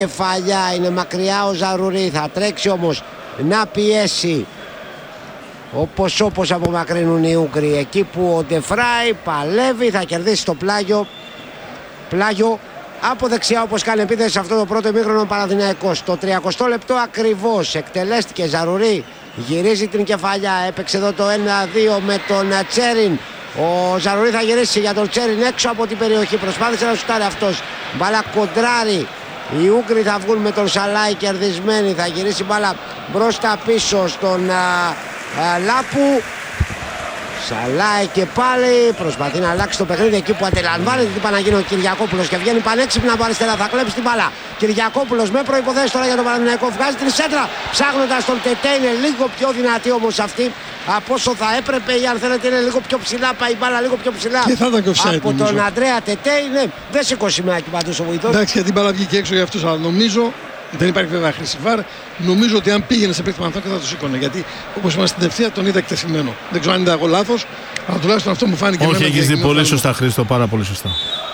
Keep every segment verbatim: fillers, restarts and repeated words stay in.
κεφαλιά, είναι μακριά ο Ζαρουρί, θα τρέξει όμως να πιέσει όπως όπως απομακρύνουν οι Ούγγροι. Εκεί που ο Ντεφράι παλεύει, θα κερδίσει το πλάγιο. Πλάγιο από δεξιά όπως κάνει επίθεση σε αυτό το πρώτο ημίχρονο Παναθηναϊκός. Το τριακοστό λεπτό ακριβώς εκτελέστηκε Ζαρουρί, γυρίζει την κεφαλιά, έπαιξε εδώ το ένα δύο με τον Τσέριν. Ο Ζαρουρί θα γυρίσει για τον Τσέριν έξω από την περιοχή, προσπάθησε να σουτάρει αυτός, μπάλα κοντράρει. Οι Ούγγροι θα βγουν με τον Σαλάι κερδισμένοι, θα γυρίσει μπάλα μπροστά πίσω στον α, α, Λάπου. Σαλάι και πάλι προσπαθεί να αλλάξει το παιχνίδι εκεί που αντιλαμβάνεται τι πάει να γίνει ο Κυριακόπουλος και βγαίνει πανέξυπνα από αριστερά, θα κλέψει την μπάλα. Κυριακόπουλος με προϋποθέσεις τώρα για τον Παναθηναϊκό, βγάζει την σέντρα ψάχνοντας τον Τετέ, είναι λίγο πιο δυνατή όμως αυτή από όσο θα έπρεπε, ή αν θέλετε είναι λίγο πιο ψηλά, πάει η μπάλα λίγο πιο ψηλά και θα ήταν και offside, από νομίζω. τον Αντρέα Τετέ, είναι, δεν σηκώσει σημαία εκεί πάντως ο βοηθός. Εντάξει, γιατί η μπάλα βγήκε έξω για αυτούς, αλλά νομίζω, δεν υπάρχει βέβαια χρήση βαρ, νομίζω ότι αν πήγαινε σε παίκτη Παναθηναϊκό θα το σήκωνε, γιατί όπως είμαστε στην ευθεία τον είδα εκτεθειμένο. Δεν ξέρω αν ήταν εγώ λάθος, αλλά τουλάχιστον αυτό μου φάνηκε. Όχι, έχεις δει πολύ σωστά, Χρήστο, πάρα πολύ σωστά.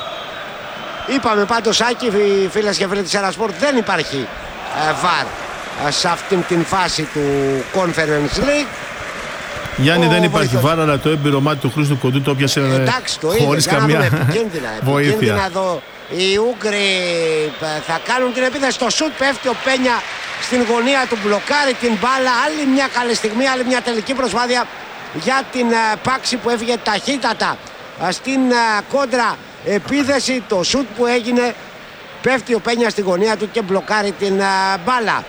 Είπαμε πάντως, Άκη, φίλες και φίλοι της Ερασπορτ, δεν υπάρχει ε, βαρ ε, σε αυτήν την φάση του Conference League. Γιάννη, ο δεν υπάρχει βοηθός. βάρ, αλλά το έμπειρο μάτι του Χρήστου Κοντού το έπιασε Εντάξει, το χωρίς είδες, καμία επικίνδυνα, βοήθεια. επικίνδυνα εδώ. Οι Ούγγροι θα κάνουν την επίθεση στο σουτ, πέφτει ο Πένια στην γωνία του, μπλοκάρει την μπάλα. Άλλη μια καλή στιγμή, άλλη μια τελική προσπάθεια για την uh, Πάξη που έφυγε ταχύτατα uh, στην uh, κόντρα επίθεση. Το σουτ που έγινε, πέφτει ο Πένια στην γωνία του και μπλοκάρει την uh, μπάλα.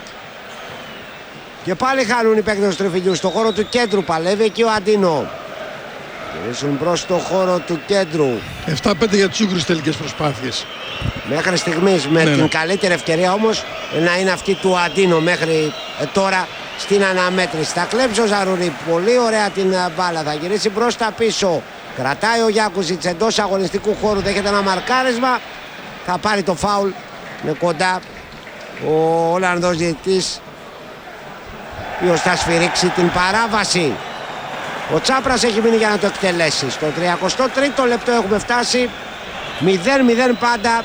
Και πάλι χάνουν οι παίκτες του Τριφυλιού. Στο χώρο του κέντρου παλεύει εκεί ο Αντίνο. Γυρίσουν μπρος στο χώρο του κέντρου. επτά πέντε για τους Ούγγρους τελικές προσπάθειες. Μέχρι στιγμής με ναι, την ναι. καλύτερη ευκαιρία όμως να είναι αυτή του Αντίνο μέχρι ε, τώρα στην αναμέτρηση. Θα κλέψει ο Ζαρουρί, πολύ ωραία την α, μπάλα, θα γυρίσει μπρος τα πίσω. Κρατάει ο Γιάκουζιτς εντός αγωνιστικού χώρου, δέχεται ένα μαρκάρισμα. Θα πάρει το φάουλ, είναι κοντά ο Ολλανδός διαιτητής, ποιος θα σφυρίξει την παράβαση. Ο Τσάπρας έχει μείνει για να το εκτελέσει. Στο τριακοστό τρίτο λεπτό έχουμε φτάσει, μηδέν μηδέν πάντα.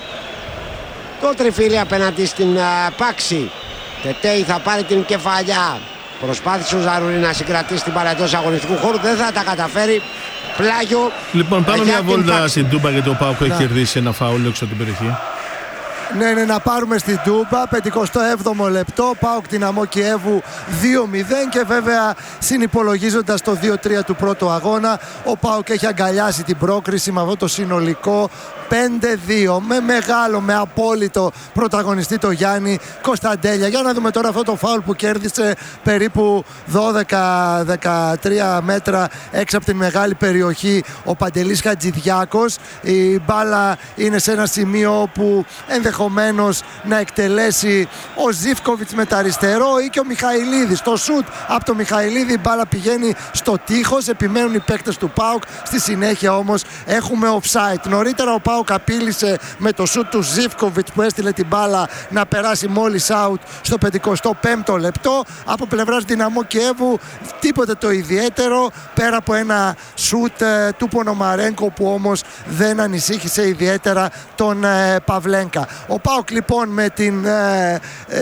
Το Τριφύλι απέναντι στην α, Πάξη. Τετέι θα πάρει την κεφαλιά. Προσπάθησε ο Ζαρουρί να συγκρατήσει την μπάλα εντός αγωνιστικού χώρου, δεν θα τα καταφέρει. Πλάγιο. Λοιπόν, πάμε μια βόλτα στην Τούμπα, γιατί ο Πάουκ έχει Να. κερδίσει ένα φάουλ έξω από την περιοχή. Ναι, ναι, να πάρουμε στην Τούμπα. πενηκοστό έβδομο λεπτό. ΠΑΟΚ Δυναμό Κιέβου δύο μηδέν. Και βέβαια συνυπολογίζοντας το δύο τρία του πρώτου αγώνα, ο ΠΑΟΚ έχει αγκαλιάσει την πρόκριση με αυτό το συνολικό πέντε δύο. Με μεγάλο, με απόλυτο πρωταγωνιστή το Γιάννη Κωνσταντέλια. Για να δούμε τώρα αυτό το φάουλ που κέρδισε περίπου δώδεκα δεκατρία μέτρα έξω από την μεγάλη περιοχή ο Παντελής Χατζηδιάκος. Η μπάλα είναι σε ένα σημείο που ενδεχομένως να εκτελέσει ο Ζίβκοβιτς με τα αριστερό ή και ο Μιχαηλίδης. Το σουτ από το Μιχαηλίδη, η μπάλα πηγαίνει στο τείχος, επιμένουν οι παίκτες του ΠΑΟΚ. Στη συνέχεια όμως έχουμε offside. Νωρίτερα ο ΠΑΟΚ απείλησε με το σουτ του Ζίβκοβιτς που έστειλε την μπάλα να περάσει μόλις out στο πενηκοστό πέμπτο λεπτό. Από πλευράς Δυναμό Κιέβου τίποτε το ιδιαίτερο, πέρα από ένα σουτ ε, του Πονομαρένκο που όμως δεν ανησύχησε ιδιαίτερα τον ε, Παυλένκα. Ο ΠΑΟΚ λοιπόν με την ε, ε,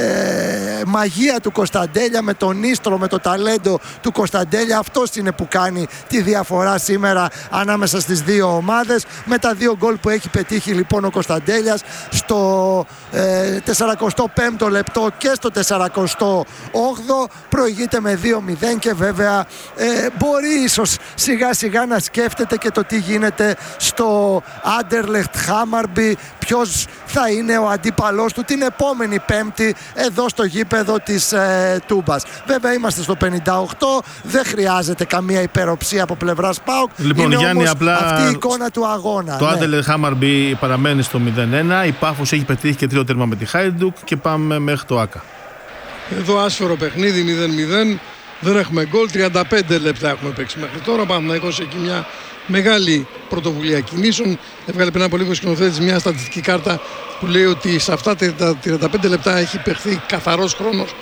μαγεία του Κωνσταντέλια, με τον ίστρο, με το ταλέντο του Κωνσταντέλια, αυτός είναι που κάνει τη διαφορά σήμερα ανάμεσα στις δύο ομάδες. Με τα δύο γκολ που έχει πετύχει λοιπόν ο Κωνσταντέλιας στο ε, σαρανταπέμπτο πέμπτο λεπτό και στο σαρανταπέμπτο όγδοο προηγείται με δύο μηδέν και βέβαια ε, μπορεί ίσως σιγά σιγά να σκέφτεται και το τι γίνεται στο Άντερλεχτ Χάμαρμπι, ποιος θα είναι ο αντίπαλός του την επόμενη Πέμπτη εδώ στο γήπεδο της ε, Τούμπας. Βέβαια είμαστε στο πενήντα οκτώ, δεν χρειάζεται καμία υπεροψία από πλευράς ΠΑΟΚ. Λοιπόν, είναι Γιάννη, όμως απλά αυτή η εικόνα του αγώνα. Το ναι. Άντερλεχτ Χάμαρμπι παραμένει στο μηδέν ένα. Η Πάφος έχει πετύχει και τρίτο τέρμα με τη Χάιντουκ και πάμε μέχρι το Άκα. Εδώ άσφαιρο παιχνίδι μηδέν μηδέν. Δεν έχουμε γκολ. τριάντα πέντε λεπτά έχουμε παίξει μέχρι τώρα. Ο Παναθηναϊκός έχει μια μεγάλη πρωτοβουλία κινήσεων. Έβγαλε πριν από λίγο ο σκηνοθέτης μια στατιστική κάρτα που λέει ότι σε αυτά τα τριάντα πέντε λεπτά έχει παιχθεί καθαρός χρόνος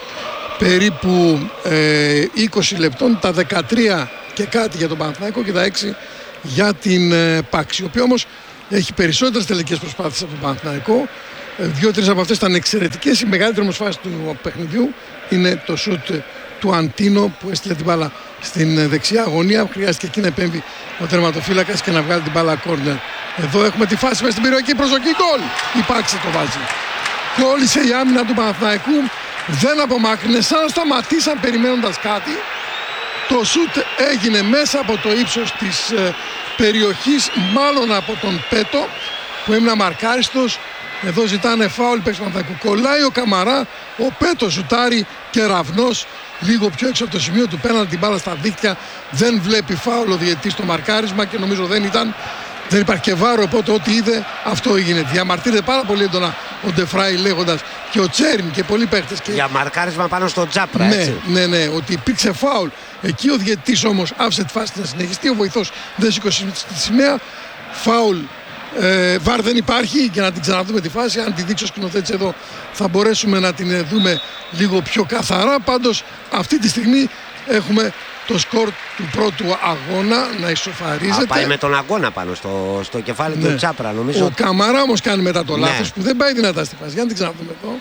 περίπου ε, είκοσι λεπτών. Τα δεκατρία και κάτι για τον Παναθηναϊκό και τα έξι για την ε, Πάξη. Ο οποίος όμως έχει περισσότερες τελικές προσπάθειες από τον Παναθηναϊκό. Δύο-τρεις από αυτές ήταν εξαιρετικές. Η μεγαλύτερη όμως φάση του παιχνιδιού είναι το σουτ του Αντίνο που έστειλε την μπάλα στην δεξιά γωνία. Χρειάστηκε εκεί να επέμβει ο τερματοφύλακας και να βγάλει την μπάλα κόρνερ. Εδώ έχουμε τη φάση μέσα στην περιοχή. Προσοχή, γκολ! Η Πάξη το βάζει. Κόλλησε η άμυνα του Παναθηναϊκού. Δεν απομάκρυνε, σαν να σταματήσαν περιμένοντας κάτι. Το σουτ έγινε μέσα από το ύψος της ε, περιοχής, μάλλον από τον Πέτο που έμεινε αμαρκάριστος. Εδώ ζητάνε φάουλ, παίξει Παναθηναϊκού. Κολλάει ο Καμαρά, ο Πέτο σουτάρει κεραυνός λίγο πιο έξω από το σημείο του πέναλτι, την μπάλα στα δίχτυα. Δεν βλέπει φάουλ ο διαιτητής στο μαρκάρισμα και νομίζω δεν ήταν. Δεν υπάρχει και βάρο, οπότε ό,τι είδε αυτό έγινε. Διαμαρτύρεται πάρα πολύ έντονα ο Ντεφράι λέγοντας και ο Τσέριν και πολλοί παίχτες. Και... για μαρκάρισμα πάνω στον Τζάπρα, ναι, έτσι. Ναι, ναι, ότι υπήρξε φάουλ. Εκεί ο διαιτητής όμως άφησε τη φάση να συνεχιστεί. Ο βοηθός δεν σήκωσε τη σημαία. Φάουλ. Ε, βαρ δεν υπάρχει και να την ξαναδούμε τη φάση. Αν τη δείξει ο σκηνοθέτης εδώ θα μπορέσουμε να την δούμε λίγο πιο καθαρά. Πάντως αυτή τη στιγμή έχουμε το σκορ του πρώτου αγώνα να ισοφαρίζεται. Α, πάει με τον αγώνα πάνω στο, στο κεφάλι ναι. του Τσάπρα, νομίζω. Ο Καμαρά όμως κάνει μετά το ναι. λάθος που δεν πάει δυνατά στη φάση. Για να την ξαναδούμε εδώ.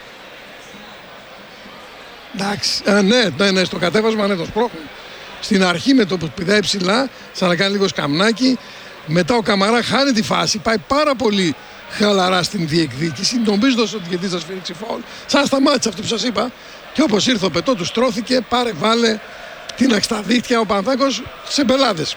Εντάξει, ε, ναι, ναι, ναι, στο κατέβασμα ναι, το σπρώχνουν. Στην αρχή με το που πηδάει ψηλά, σαν να κάνει λίγο σκαμνάκι. Μετά ο Καμαρά χάνει τη φάση, πάει πάρα πολύ χαλαρά στην διεκδίκηση. Νομίζοντας ότι γιατί θα σφυρίξει φάουλ. Σαν σταμάτησε αυτό που σας είπα. Και όπως ήρθε ο Πετό, του στρώθηκε, πάρε, βάλε. Τίναξε στα δίχτυα ο Παναθηναϊκός σε μπελάδες.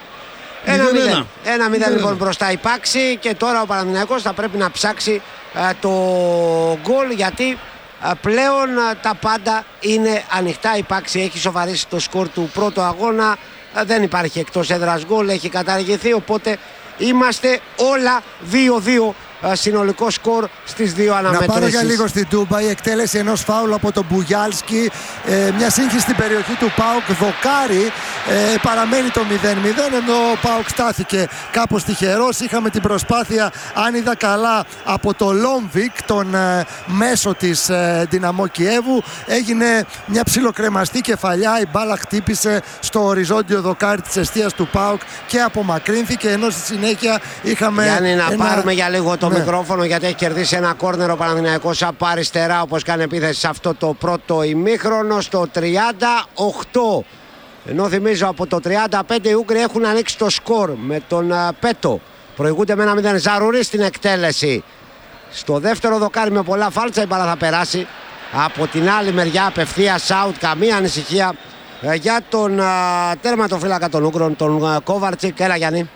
Ένα μηδέν λοιπόν μπροστά η Πάξη και τώρα ο Παναθηναϊκός θα πρέπει να ψάξει α, το γκολ γιατί α, πλέον α, τα πάντα είναι ανοιχτά. Η Πάξη έχει σοβαρήσει το σκορ του πρώτου αγώνα. Α, δεν υπάρχει εκτός έδρας γκολ, έχει καταργηθεί, οπότε είμαστε όλα δύο δύο. Συνολικό σκορ στις δύο αναμετρήσεις. Να πάρω για λίγο στην Τούμπα η εκτέλεση ενός φάουλ από τον Μπουγιάλσκι, ε, μια σύγχυση στην περιοχή του ΠΑΟΚ δοκάρι, ε, παραμένει το μηδέν μηδέν ενώ ο ΠΑΟΚ στάθηκε κάπως τυχερός. Είχαμε την προσπάθεια, αν είδα καλά, από το Λόμβικ, τον ε, μέσο της ε, Δυναμό Κιέβου. Έγινε μια ψιλοκρεμαστή κεφαλιά, η μπάλα χτύπησε στο οριζόντιο δοκάρι της εστίας του ΠΑΟΚ και απομακρύνθηκε, ενώ στη συνέχεια είχαμε Γιάννη, να ένα... πάρουμε για λίγο το ναι. μικρόφωνο γιατί έχει κερδίσει ένα κόρνερ ο Παναθηναϊκός από αριστερά, όπως κάνει επίθεση σε αυτό το πρώτο ημίχρονο στο τριάντα οκτώ. Ενώ θυμίζω από το τριάντα πέντε οι Ούγγροι έχουν ανοίξει το σκορ με τον uh, Πέτο. Προηγούνται με ένα μηδέν. Ζαρουρί στην εκτέλεση. Στο δεύτερο δοκάρι με πολλά φάλτσα η μπάλα θα περάσει. Από την άλλη μεριά απευθείας out, καμία ανησυχία uh, για τον uh, τερματοφύλακα των Ούγγρων, τον uh, Κόβαρτσικ. Έλα Γιάννη.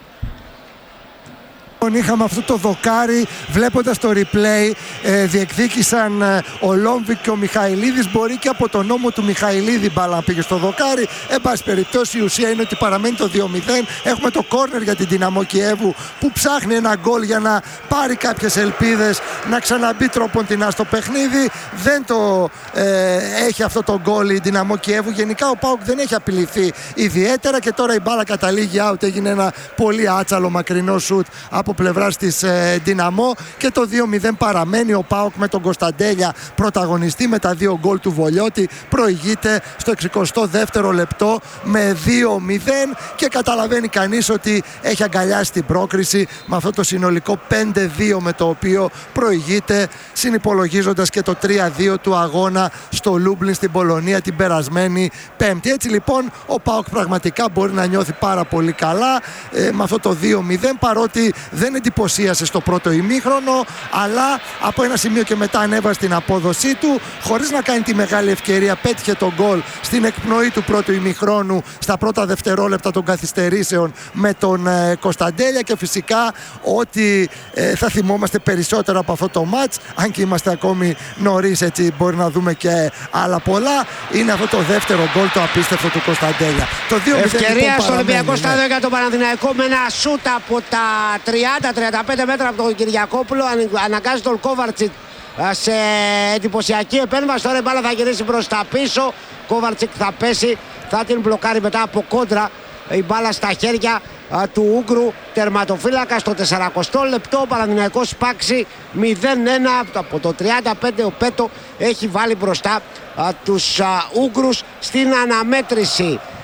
Είχαμε αυτό το δοκάρι, βλέποντας το replay ε, διεκδίκησαν ε, ο Λόμβικ και ο Μιχαηλίδης. Μπορεί και από τον νόμο του Μιχαηλίδη μπάλα να πήγε στο δοκάρι. Εν πάση περιπτώσει η ουσία είναι ότι παραμένει το δύο μηδέν. Έχουμε το κόρνερ για την Δυναμό Κιέβου που ψάχνει ένα γκολ για να πάρει κάποιες ελπίδες να ξαναμπεί τροποντινά στο παιχνίδι. Δεν το ε, έχει αυτό το γκολ η Δυναμό Κιέβου. Γενικά ο ΠΑΟΚ δεν έχει απειληθεί ιδιαίτερα και τώρα η μπάλα καταλήγει out. Έγινε ένα πολύ άτσαλο μακρινό σουτ από πλευράς της ε, Δυναμό και το δύο μηδέν παραμένει. Ο ΠΑΟΚ με τον Κωνσταντέλια πρωταγωνιστή με τα δύο γκολ του Βολιώτη προηγείται στο εξηκοστό δεύτερο λεπτό με δύο μηδέν και καταλαβαίνει κανείς ότι έχει αγκαλιάσει την πρόκριση με αυτό το συνολικό πέντε δύο με το οποίο προηγείται, συνυπολογίζοντας και το τρία δύο του αγώνα στο Λούμπλιν στην Πολωνία την περασμένη Πέμπτη. Έτσι λοιπόν ο ΠΑΟΚ πραγματικά μπορεί να νιώθει πάρα πολύ καλά ε, με αυτό το δύο μηδέν, παρότι δεν εντυπωσίασε στο πρώτο ημίχρονο, αλλά από ένα σημείο και μετά ανέβασε την απόδοσή του χωρίς να κάνει τη μεγάλη ευκαιρία. Πέτυχε τον γκολ στην εκπνοή του πρώτου ημιχρόνου στα πρώτα δευτερόλεπτα των καθυστερήσεων με τον ε, Κωνσταντέλια και φυσικά ότι ε, θα θυμόμαστε περισσότερο από αυτό το μάτς, αν και είμαστε ακόμη νωρίς, έτσι μπορεί να δούμε και άλλα πολλά, είναι αυτό το δεύτερο γκολ το απίστευτο του Κωνσταντέλια. Το δύο μηδέν ευκαιρία λοιπόν στο Ολυμπιακό ναι. Στάδιο για τον Παναθηναϊκό με ένα σούτ από τα τριάντα τριάντα πέντε μέτρα από τον Κυριακόπουλο. Αναγκάζει τον Κόβαρτσικ σε εντυπωσιακή επέμβαση. Τώρα η μπάλα θα γυρίσει προς τα πίσω. Κόβαρτσικ θα πέσει, θα την μπλοκάρει μετά από κόντρα. Η μπάλα στα χέρια του Ούγκρου τερματοφύλακα. Στο σαρανταοστό λεπτό ο Παναθηναϊκός Πάξη μηδέν ένα. Από το τριάντα πέντε ο Πέτο έχει βάλει μπροστά α, τους α, Ούγκρους στην αναμέτρηση.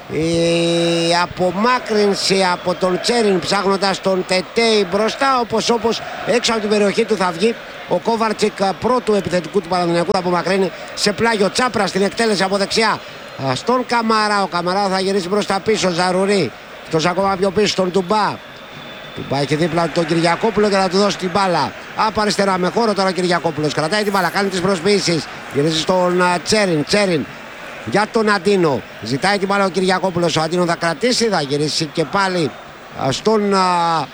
η απομάκρυνση από τον Τσέριν ψάχνοντας τον Τετέι μπροστά, όπως όπως έξω από την περιοχή του θα βγει ο Κόβαρτσικ πρώτου επιθετικού του Παναθηναϊκού, θα απομακρύνει σε πλάγιο. Τσάπρα στην εκτέλεση από δεξιά στον Καμαρά, ο Καμαρά θα γυρίσει μπροστά πίσω, Ζαρουρί αυτός ακόμα πιο πίσω στον Τουμπά. Τουμπά έχει δίπλα τον Κυριακόπουλο και θα του δώσει την μπάλα από αριστερά με χώρο. Τώρα ο Κυριακόπουλος κρατάει την μπάλα, κάνει τις προσποιήσεις, γυρίζει στον Τσέριν, Τσέριν για τον Αντίνο, ζητάει την μπάλα ο Κυριακόπουλος, ο Αντίνο θα κρατήσει, θα γυρίσει και πάλι στον α,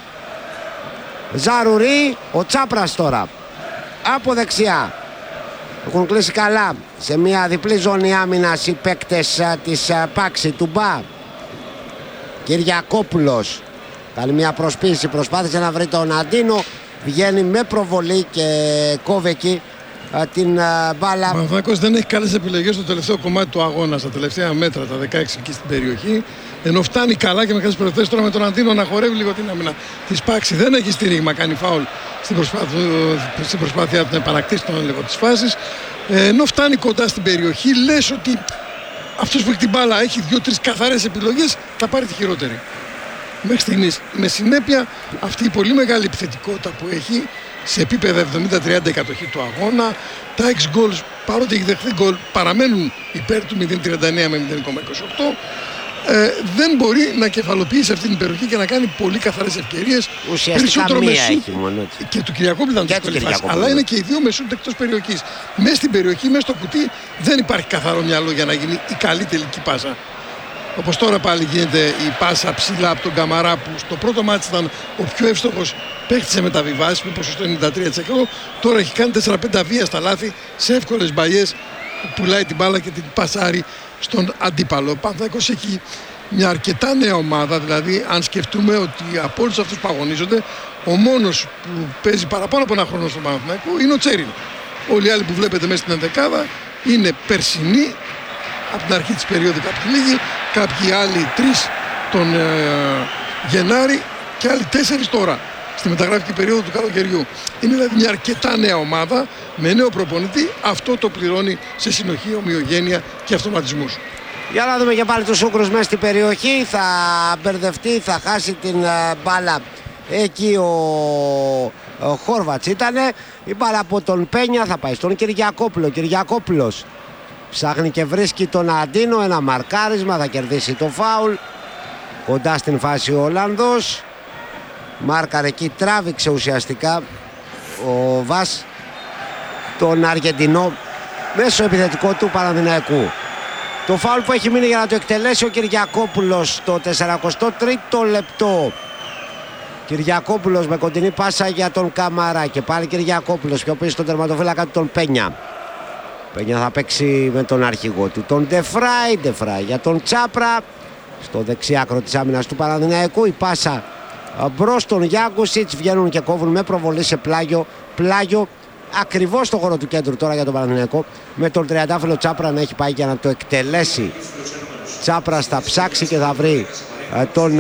Ζαρουρί. Ο Τσάπρας τώρα από δεξιά, έχουν κλείσει καλά σε μια διπλή ζώνη άμυνας οι παίκτες α, της α, Πάξη. Τουμπά, Κυριακόπουλος κάνει μια προσποίηση, προσπάθησε να βρει τον Αντίνο, βγαίνει με προβολή και κόβει την uh, μπάλα. Ο Παναθηναϊκός δεν έχει καλές επιλογές στο τελευταίο κομμάτι του αγώνα, στα τελευταία μέτρα, τα δεκαέξι εκεί στην περιοχή. Ενώ φτάνει καλά και με καλές προθέσεις τώρα με τον Αντίνο να χορεύει λίγο την άμυνα της Πάξη. Δεν έχει στήριγμα, κάνει φάουλ στην προσπάθεια, στην προσπάθεια του να επανακτήσει τον έλεγχο της φάσης. Ε, ενώ φτάνει κοντά στην περιοχή, λες ότι αυτός που έχει την μπάλα έχει δύο-τρεις καθαρές επιλογές, θα πάρει τη χειρότερη. Μέχρι στιγμής, με συνέπεια, αυτή η πολύ μεγάλη επιθετικότητα που έχει σε επίπεδα εβδομήντα τριάντα κατοχή του αγώνα, τα έξι goals, παρότι έχει δεχθεί γκολ, παραμένουν υπέρ του μηδέν τριάντα εννέα με μηδέν κόμμα είκοσι οκτώ. Ε, δεν μπορεί να κεφαλοποιήσει αυτή την περιοχή και να κάνει πολύ καθαρές ευκαιρίες. Ουσιαστικά μία έχει μόνο. Και του Κυριακόπουλου ήταν δύσκολη φάση. Αλλά είναι και οι δύο με σούτ εκτός περιοχής. Μέσα στην περιοχή, μέσα στο κουτί, δεν υπάρχει καθαρό μυαλό για να γίνει η καλή τελική πάσα. Όπως τώρα πάλι γίνεται η πάσα ψηλά από τον Καμαρά, που στο πρώτο μάτι ήταν ο πιο εύστοχος παίκτης σε μεταβιβάσεις με ποσοστό ενενήντα τρία τοις εκατό. Τώρα έχει κάνει τέσσερα πέντε αβίαστα λάθη σε εύκολες μπαλιές, πουλάει την μπάλα και την πασάρει στον αντίπαλο. Ο Παναθηναϊκός έχει μια αρκετά νέα ομάδα, δηλαδή αν σκεφτούμε ότι από όλους αυτούς που αγωνίζονται, ο μόνος που παίζει παραπάνω από ένα χρόνο στον Παναθηναϊκό είναι ο Τσέριν. Όλοι οι άλλοι που βλέπετε μέσα στην ενδεκάδα είναι περσινοί, από την αρχή της περίοδου κάποιοι λίγοι, κάποιοι άλλοι τρεις τον ε, Γενάρη και άλλοι τέσσερις τώρα στη μεταγραφική περίοδο του καλοκαιριού. Είναι δηλαδή μια αρκετά νέα ομάδα με νέο προπονητή. Αυτό το πληρώνει σε συνοχή, ομοιογένεια και αυτοματισμούς. Για να δούμε και πάλι τους Ούκρους μέσα στην περιοχή. Θα μπερδευτεί, θα χάσει την uh, μπάλα. Εκεί ο, ο Χόρβατς ήτανε. Η μπάλα από τον Πένια θα πάει στον Κυριακόπουλο. Κυριακόπουλος ψάχνει και βρίσκει τον Αντίνο, ένα μαρκάρισμα, θα κερδίσει το φάουλ. Κοντά στην φάση ο Ολλανδός. Μάρκαρ εκεί, τράβηξε ουσιαστικά ο Βας τον Αργεντινό μέσω επιθετικό του Παναθηναϊκού. Το φάουλ που έχει μείνει για να το εκτελέσει ο Κυριακόπουλος στο σαράντα τρίτο λεπτό. Κυριακόπουλος με κοντινή πάσα για τον Καμαρά και πάλι Κυριακόπουλος πιο πίσω στον τερματοφύλακα του τον Πένια. Πένια θα παίξει με τον αρχηγό του τον Ντεφράι. Ντεφράι για τον Τσάπρα στο δεξιάκρο της άμυνας του Παναθηναϊκού. Η πάσα μπρος τον Γιάνκουσιτς, βγαίνουν και κόβουν με προβολή σε πλάγιο. Πλάγιο ακριβώς στο χώρο του κέντρου τώρα για τον Παναθηναϊκό, με τον τριαντάφυλλο Τσάπρα να έχει πάει για να το εκτελέσει. Τσάπρα θα ψάξει και θα βρει τον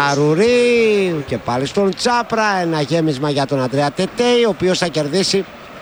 Ζαρουρί και πάλι στον Τσάπρα. Ένα γέμισμα για τον Αντρέα Τετέι, ο οποίος θα κερδίσει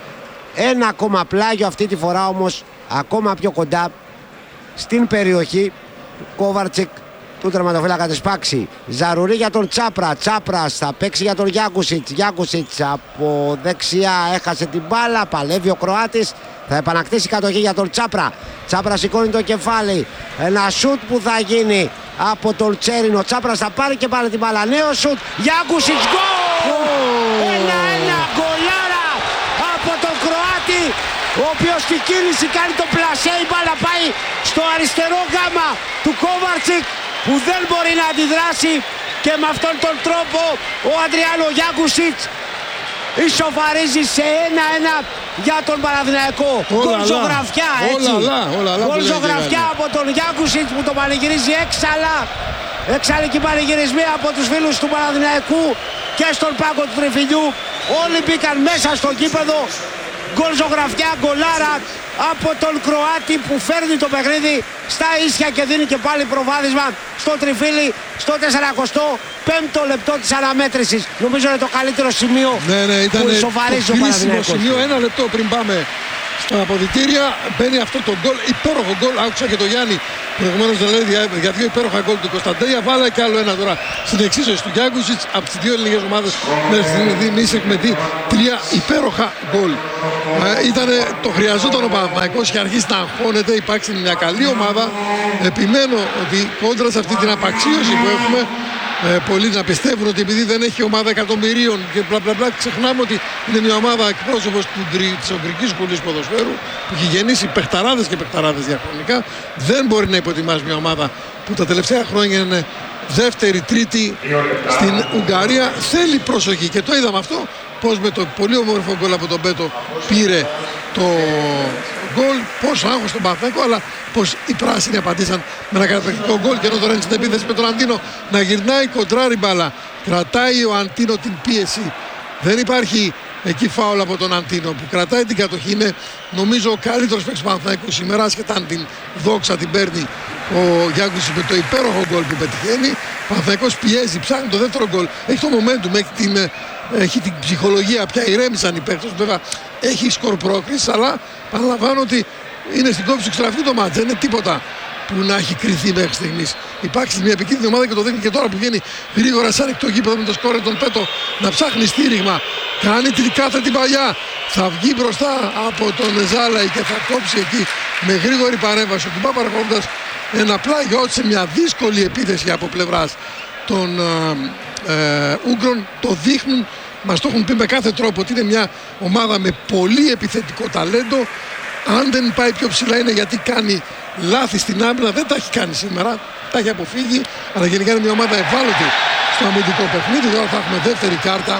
ένα ακόμα πλάγιο, αυτή τη φορά όμως ακόμα πιο κοντά στην περιοχή. Κόβαρτσικ του τερματοφύλακα της Πάξη. Ζαρουρί για τον Τσάπρα. Τσάπρας θα παίξει για τον Γιάνκουσιτς. Γιάνκουσιτς από δεξιά έχασε την μπάλα. Παλεύει ο Κροάτης. Θα επανακτήσει κατοχή για τον Τσάπρα. Τσάπρα σηκώνει το κεφάλι. Ένα σουτ που θα γίνει από τον Τσέριν. Ο Τσάπρας θα πάρει και πάλι την μπάλα. Νέο σουτ. Γιάνκουσιτς. Γκολ! Ένα-ένα γκολάρα από τον Κροάτη, ο οποίος στην κίνηση κάνει το πλασέ. Η μπάλα πάει στο αριστερό γάμα του Κόβαρτσικ, που δεν μπορεί να αντιδράσει, και με αυτόν τον τρόπο ο Αντριάνο Γιάνκουσιτς ισοφαρίζει σε ένα-ένα για τον Παναθηναϊκό. Γκολ ζωγραφιά, έτσι. Γκολ ζωγραφιά από τον Γιάνκουσιτς που το πανηγυρίζει έξαλα. Εξαλικοί πανηγυρισμοί από τους φίλους του Παναθηναϊκού και στον πάγκο του Τριφυλιού. Όλοι μπήκαν μέσα στο γήπεδο. Γκολ ζωγραφιά, γκολάρα από τον Κροάτη που φέρνει το παιχνίδι στα ίσια και δίνει και πάλι προβάδισμα στο Τριφύλι στο σαράντα πέμπτο λεπτό της αναμέτρησης. Νομίζω είναι το καλύτερο σημείο, ναι, ναι, που ισοφαρίζει ο Παναθηναϊκός. Σημείο, ένα λεπτό πριν πάμε στα αποδυτήρια. Μπαίνει αυτό το γκολ, υπέροχο γκολ. Άκουσα και το Γιάννη προηγουμένως να λέει για δύο υπέροχα γκολ του Κωνσταντέλια. Βάλε και άλλο ένα τώρα στην εξίσωση του Γιάνκουσιτς. Από τις δύο ελληνικές ομάδες μέχρι στιγμής έχουμε δει τρία υπέροχα γκολ. Ε, ήτανε, το χρειαζόταν ο Παναθηναϊκός, είχε αρχίσει να αγχώνεται. Υπάρχει μια καλή ομάδα. Επιμένω ότι κόντρα σε αυτή την απαξίωση που έχουμε, Ε, πολλοί να πιστεύουν ότι επειδή δεν έχει ομάδα εκατομμυρίων και μπλα μπλα μπλα, ξεχνάμε ότι είναι μια ομάδα εκπρόσωπος της Ουγγρικής Σχολής Ποδοσφαίρου που έχει γεννήσει παιχταράδες και παιχταράδες διαχρονικά. Δεν μπορεί να υποτιμάσει μια ομάδα που τα τελευταία χρόνια είναι δεύτερη, τρίτη στην Ουγγαρία. Θέλει προσοχή και το είδαμε αυτό, πως με το πολύ όμορφο γκολ από τον Πέτο πήρε το γκολ, πόσο άγχος στον Παναθηναϊκό, αλλά πως οι πράσινοι απαντήσαν με ένα καταπληκτικό γκολ. Και ενώ τώρα είναι στην επίθεση με τον Αντίνο να γυρνάει κοντράρι μπάλα, κρατάει ο Αντίνο την πίεση. Δεν υπάρχει εκεί φάουλ από τον Αντίνο που κρατάει την κατοχή. Είναι νομίζω ο καλύτερος παίκτης του Παναθηναϊκού σήμερα, ασχετά αν την δόξα την παίρνει ο Γιάνκουσιτς με το υπέροχο γκολ που πετυχαίνει. Ο Παναθηναϊκός πιέζει, ψάχνει το δεύτερο γκολ, έχει το momentum, έχει την, έχει την ψυχολογία, πια ηρέμησαν οι παίκτες. Βέβαια έχει σκορ πρόκριση, αλλά παραλαμβάνω ότι είναι στην κόψη του εξτραφού το μάτς, δεν είναι τίποτα που να έχει κρυθεί μέχρι στιγμής. Υπάρχει μια επικίνδυνη ομάδα και το δείχνει και τώρα που βγαίνει γρήγορα σαν ανοιχτό γήπεδο με το σκόρ τον Πέτο να ψάχνει στήριγμα. Κάνει την κάθετη παλιά. Θα βγει μπροστά από τον Ζάλαϊ και θα κόψει εκεί με γρήγορη παρέμβαση. Του πάει παρακολουθώντας ένα πλάγιο σε μια δύσκολη επίθεση από πλευράς των ε, ε, Ούγγρων. Το δείχνουν, μας το έχουν πει με κάθε τρόπο ότι είναι μια ομάδα με πολύ επιθετικό ταλέντο. Αν δεν πάει πιο ψηλά είναι γιατί κάνει λάθη στην άμυνα, δεν τα έχει κάνει σήμερα, τα έχει αποφύγει, αλλά γενικά είναι μια ομάδα ευάλωτη στο αμυντικό παιχνίδι. Τώρα θα έχουμε δεύτερη κάρτα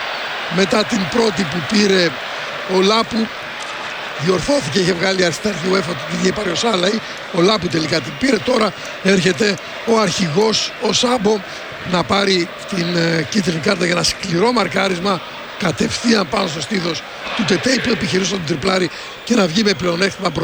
μετά την πρώτη που πήρε ο Λάπου. Διορθώθηκε, είχε βγάλει αριστερή UEFA, του την είχε πάρει ο Σάλαϊ, ο Λάπου τελικά την πήρε. Τώρα έρχεται ο αρχηγός, ο Σάμπο, να πάρει την ε, κίτρινη κάρτα για ένα σκληρό μαρκάρισμα κατευθείαν πάνω στο στήθος του Τετέι που επιχειρούσε τον τριπλάρι και να βγει με πλεονέκτημα πρωτού